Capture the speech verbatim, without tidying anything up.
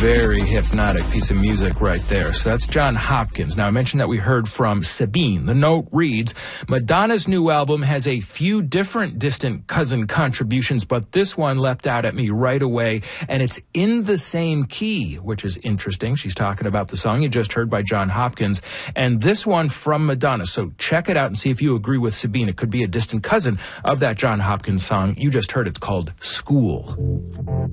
Very hypnotic piece of music right there. So that's John Hopkins. Now, I mentioned that we heard from Sabine. The note reads, Madonna's new album has a few different distant cousin contributions, but this one leapt out at me right away, and it's in the same key, which is interesting. She's talking about the song you just heard by John Hopkins, and this one from Madonna. So check it out and see if you agree with Sabine. It could be a distant cousin of that John Hopkins song you just heard. It's called School.